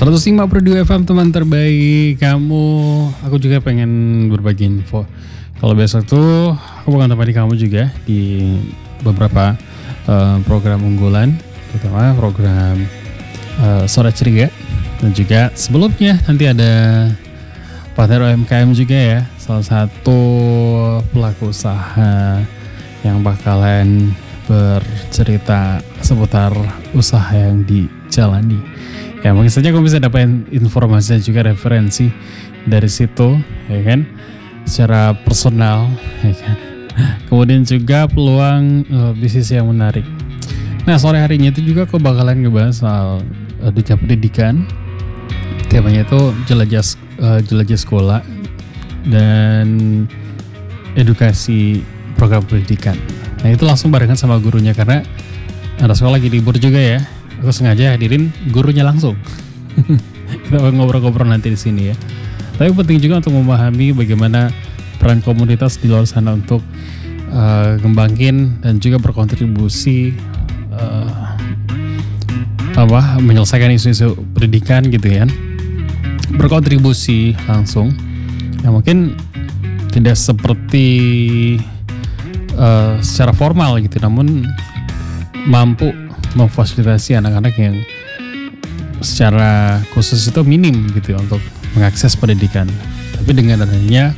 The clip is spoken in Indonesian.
105.2 FM teman terbaik kamu. Aku juga pengen berbagi info. Kalau besok tuh aku bakal temani kamu juga di beberapa program unggulan, terutama program Sore Ceria. Dan juga sebelumnya nanti ada partner UMKM juga ya, salah satu pelaku usaha yang bakalan bercerita seputar usaha yang dijalani. Ya mungkin saja kamu bisa dapetin informasi dan juga referensi dari situ, ya kan, secara personal, ya kan. Kemudian juga peluang bisnis yang menarik. Nah sore harinya itu juga aku bakalan ngebahas soal dunia pendidikan. Temanya itu jelajah sekolah dan edukasi program pendidikan. Nah itu langsung barengan sama gurunya karena ada sekolah lagi libur juga ya. Aku sengaja hadirin gurunya langsung. Kita ngobrol-ngobrol nanti di sini ya. Tapi penting juga untuk memahami bagaimana peran komunitas di luar sana untuk ngembangin dan juga berkontribusi menyelesaikan isu-isu pendidikan gitu ya. Berkontribusi langsung. Ya mungkin tidak seperti secara formal gitu, namun mampu memfasilitasi anak-anak yang secara khusus itu minim gitu untuk mengakses pendidikan. Tapi dengan adanya